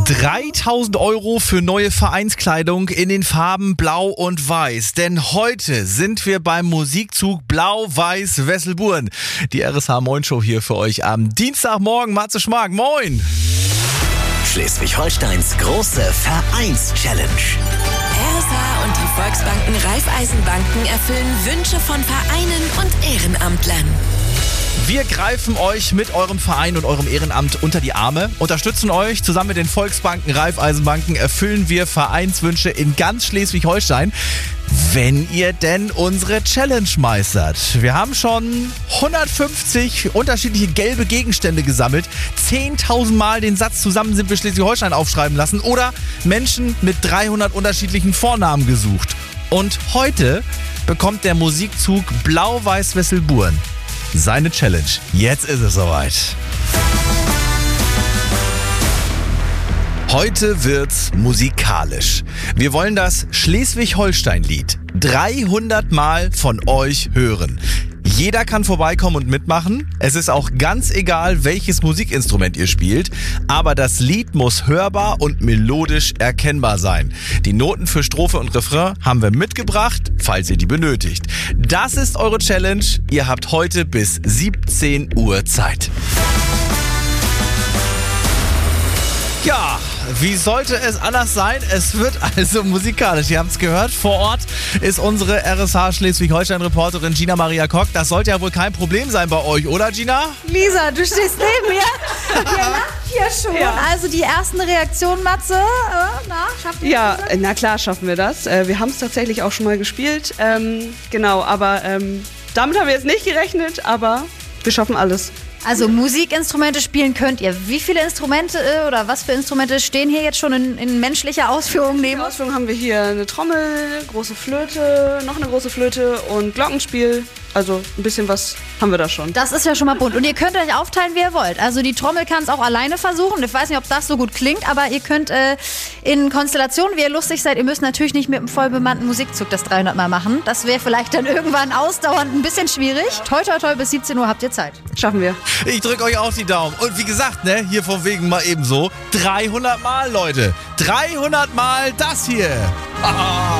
3.000 € für neue Vereinskleidung in den Farben Blau und Weiß. Denn heute sind wir beim Musikzug Blau-Weiß Wesselburen. Die RSH Moin Show hier für euch am Dienstagmorgen. Matze Schmark, moin! Schleswig-Holsteins große Vereins-Challenge. RSH und die Volksbanken Raiffeisenbanken erfüllen Wünsche von Vereinen und Ehrenamtlern. Wir greifen euch mit eurem Verein und eurem Ehrenamt unter die Arme, unterstützen euch. Zusammen mit den Volksbanken, Raiffeisenbanken erfüllen wir Vereinswünsche in ganz Schleswig-Holstein, wenn ihr denn unsere Challenge meistert. Wir haben schon 150 unterschiedliche gelbe Gegenstände gesammelt, 10.000 Mal den Satz "Zusammen sind wir Schleswig-Holstein" aufschreiben lassen oder Menschen mit 300 unterschiedlichen Vornamen gesucht. Und heute bekommt der Musikzug Blau-Weiß Wesselburen seine Challenge. Jetzt ist es soweit. Heute wird's musikalisch. Wir wollen das Schleswig-Holstein-Lied 300 Mal von euch hören. Jeder kann vorbeikommen und mitmachen. Es ist auch ganz egal, welches Musikinstrument ihr spielt. Aber das Lied muss hörbar und melodisch erkennbar sein. Die Noten für Strophe und Refrain haben wir mitgebracht, falls ihr die benötigt. Das ist eure Challenge. Ihr habt heute bis 17 Uhr Zeit. Ja, wie sollte es anders sein? Es wird also musikalisch. Ihr habt es gehört. Vor Ort ist unsere RSH Schleswig-Holstein-Reporterin Gina Maria Kock. Das sollte ja wohl kein Problem sein bei euch, oder Gina? Lisa, du stehst neben mir. Ihr lacht hier schon. Ja. Also die ersten Reaktionen, Matze. Schafft ihr das? Ja, na klar schaffen wir das. Wir haben es tatsächlich auch schon mal gespielt. Genau, aber damit haben wir jetzt nicht gerechnet, aber wir schaffen alles. Also Musikinstrumente spielen könnt ihr. Wie viele Instrumente oder was für Instrumente stehen hier jetzt schon in menschlicher Ausführung neben? In der Ausführung haben wir hier eine Trommel, große Flöte, noch eine große Flöte und Glockenspiel. Also ein bisschen was haben wir da schon. Das ist ja schon mal bunt. Und ihr könnt euch aufteilen, wie ihr wollt. Also die Trommel kann es auch alleine versuchen. Ich weiß nicht, ob das so gut klingt, aber ihr könnt in Konstellationen, wie ihr lustig seid, ihr müsst natürlich nicht mit einem voll bemannten Musikzug das 300 Mal machen. Das wäre vielleicht dann irgendwann ausdauernd ein bisschen schwierig. Toi, toi, toi, bis 17 Uhr habt ihr Zeit. Schaffen wir. Ich drücke euch auch die Daumen. Und wie gesagt, hier von wegen mal ebenso 300 Mal, Leute. 300 Mal das hier.